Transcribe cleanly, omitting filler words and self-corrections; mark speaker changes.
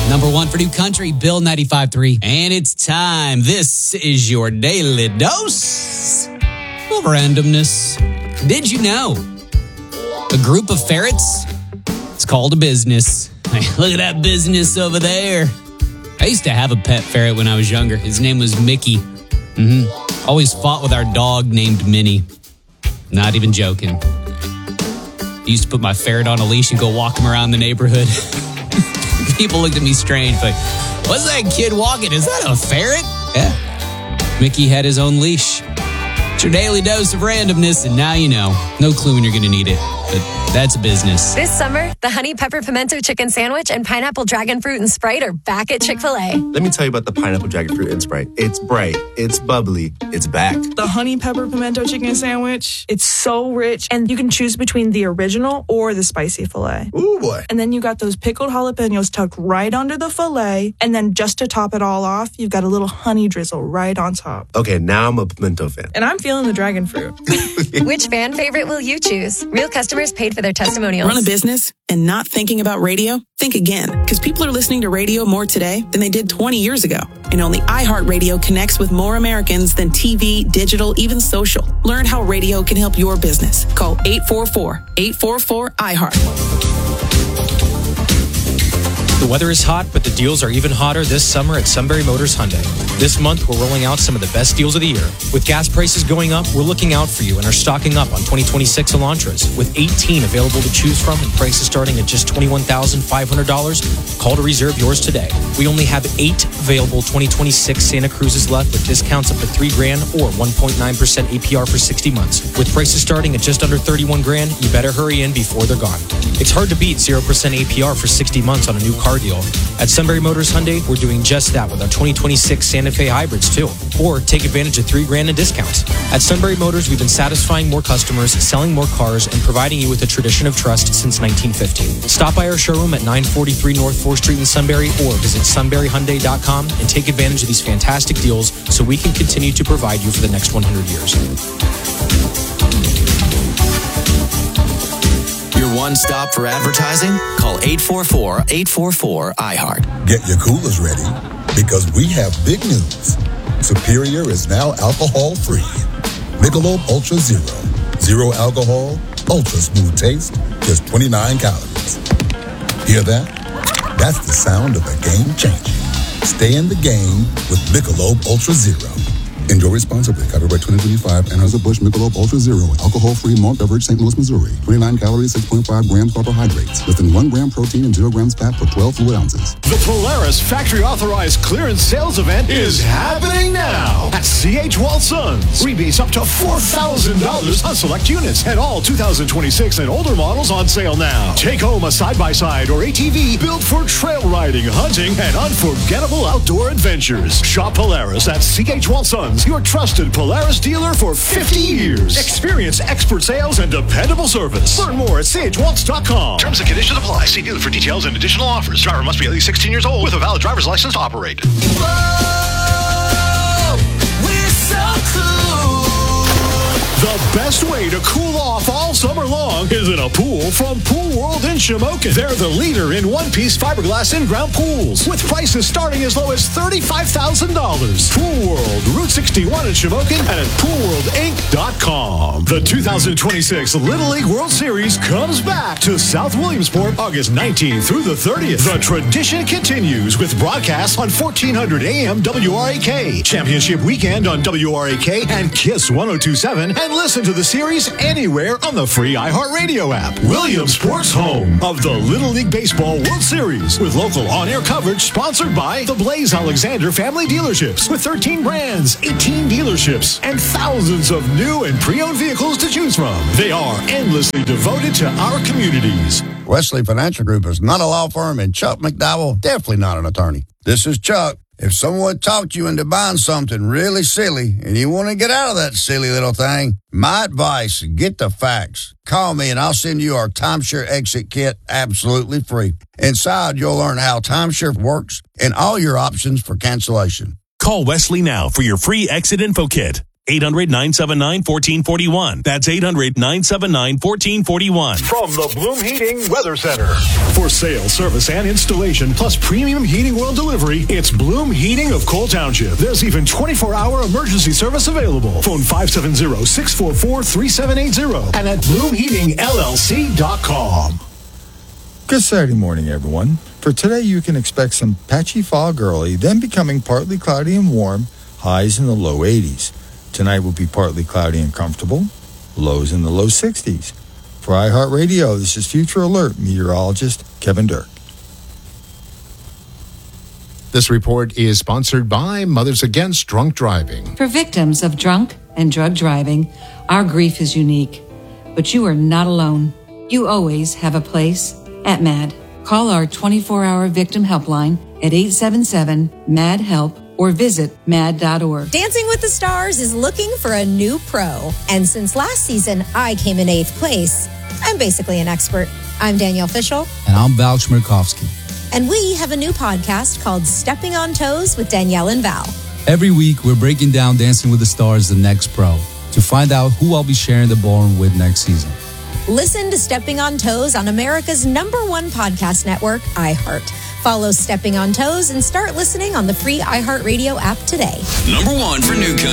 Speaker 1: Number one for New Country, Bill 95.3. And it's time. This is your daily dose of randomness. Did you know a group of ferrets? It's called a business. Look at that business over there. I used to have a pet ferret when I was younger. His name was Mickey. Always fought with our dog named Minnie. Not even joking. I used to put my ferret on a leash and go walk him around the neighborhood. People looked at me strange, like, what's that kid walking? Is that a ferret? Yeah. Mickey had his own leash. It's your daily dose of randomness, and now you know. No clue when you're going to need it, but that's a business.
Speaker 2: This summer, the Honey Pepper Pimento Chicken Sandwich and Pineapple Dragon Fruit and Sprite are back at Chick-fil-A.
Speaker 3: Let me tell you about the Pineapple Dragon Fruit and Sprite. It's bright, it's bubbly, it's back.
Speaker 4: The Honey Pepper Pimento Chicken Sandwich, it's so rich, and you can choose between the original or the spicy filet.
Speaker 3: Ooh, boy.
Speaker 4: And then you got those pickled jalapenos tucked right under the filet, and then just to top it all off, you've got a little honey drizzle right on top.
Speaker 3: Okay, now I'm a pimento fan.
Speaker 4: And I'm feeling the dragon fruit.
Speaker 2: Which fan favorite will you choose? Real customers paid for their testimonials.
Speaker 5: Run a business and not thinking about radio? Think again, because people are listening to radio more today than they did 20 years ago. And only iHeartRadio connects with more Americans than TV, digital, even social. Learn how radio can help your business. Call 844-844-iHeart.
Speaker 6: The weather is hot, but the deals are even hotter this summer at Sunbury Motors Hyundai. This month, we're rolling out some of the best deals of the year. With gas prices going up, we're looking out for you and are stocking up on 2026 Elantras. With 18 available to choose from and prices starting at just $21,500, call to reserve yours today. We only have 8 available 2026 Santa Cruzes left with discounts up to $3,000 or 1.9% APR for 60 months. With prices starting at just under $31,000, you better hurry in before they're gone. It's hard to beat 0% APR for 60 months on a new car deal. At Sunbury Motors Hyundai, we're doing just that with our 2026 Santa Fe hybrids too. Or take advantage of $3,000 in discounts. At Sunbury Motors, we've been satisfying more customers, selling more cars, and providing you with a tradition of trust since 1950. Stop by our showroom at 943 North 4th Street in Sunbury or visit sunburyhyundai.com and take advantage of these fantastic deals so we can continue to provide you for the next 100 years.
Speaker 7: One stop for advertising? Call 844-844-iHeart.
Speaker 8: Get your coolers ready because we have big news. Superior is now alcohol-free. Michelob Ultra Zero. Zero alcohol, ultra smooth taste, just 29 calories. Hear that? That's the sound of a game changer. Stay in the game with Michelob Ultra Zero. Enjoy responsibly. Copyright 2025. Anheuser-Busch Michelob Ultra Zero. Alcohol-free malt beverage, St. Louis, Missouri. 29 calories, 6.5 grams carbohydrates. Less than 1 gram protein and 0 grams fat per 12 fluid ounces.
Speaker 9: The Polaris factory-authorized clearance sales event is happening now at C.H. Walsons. Rebates up to $4,000 on select units and all 2026 and older models on sale now. Take home a side-by-side or ATV built for trail riding, hunting, and unforgettable outdoor adventures. Shop Polaris at C.H. Walsons, your trusted Polaris dealer for 50 years. Experience expert sales and dependable service. Learn more at chwaltz.com. Terms and conditions apply. See dealer for details and additional offers. Driver must be at least 16 years old with a valid driver's license to operate.
Speaker 7: Whoa, we're so cool.
Speaker 9: The best way to cool off all summer long is in a pool from Pool World in Shamokin. They're the leader in one-piece fiberglass in-ground pools with prices starting as low as $35,000. Pool World, Route 61 in Shamokin and at poolworldinc.com. The 2026 Little League World Series comes back to South Williamsport August 19th through the 30th. The tradition continues with broadcasts on 1400 AM WRAK, Championship Weekend on WRAK and KISS 102.7, and listen to the series anywhere on the free iHeartRadio app. Williamsport's home of the Little League Baseball World Series with local on-air coverage sponsored by the Blaze Alexander Family Dealerships with 13 brands, 18 dealerships, and thousands of new and pre-owned vehicles to choose from. They are endlessly devoted to our communities.
Speaker 10: Wesley Financial Group is not a law firm, and Chuck McDowell definitely not an attorney. This is Chuck. If someone talked you into buying something really silly and you want to get out of that silly little thing, my advice, get the facts. Call me and I'll send you our timeshare exit kit absolutely free. Inside, you'll learn how timeshare works and all your options for cancellation.
Speaker 11: Call Wesley now for your free exit info kit. 800-979-1441. That's 800-979-1441.
Speaker 9: From the Bloom Heating Weather Center. For sale, service, and installation, plus premium heating oil delivery, it's Bloom Heating of Cole Township. There's even 24-hour emergency service available. Phone 570-644-3780 and at BloomHeatingLLC.com.
Speaker 12: Good Saturday morning, everyone. For today, you can expect some patchy fog early, then becoming partly cloudy and warm, highs in the low 80s. Tonight will be partly cloudy and comfortable, lows in the low 60s. For iHeartRadio, this is Future Alert meteorologist Kevin Dirk.
Speaker 13: This report is sponsored by Mothers Against Drunk Driving.
Speaker 14: For victims of drunk and drug driving, our grief is unique, but you are not alone. You always have a place at MAD. Call our 24-hour victim helpline at 877-MAD-HELP or visit mad.org.
Speaker 15: Dancing with the Stars is looking for a new pro. And since last season, I came in 8th place. I'm basically an expert. I'm Danielle Fishel.
Speaker 16: And I'm Val Chmerkovsky.
Speaker 15: And we have a new podcast called Stepping on Toes with Danielle and Val.
Speaker 16: Every week, we're breaking down Dancing with the Stars, the next pro, to find out who I'll be sharing the ballroom with next season.
Speaker 15: Listen to Stepping on Toes on America's #1 podcast network, iHeart. Follow Stepping on Toes and start listening on the free iHeartRadio app today.
Speaker 17: #1 for new country.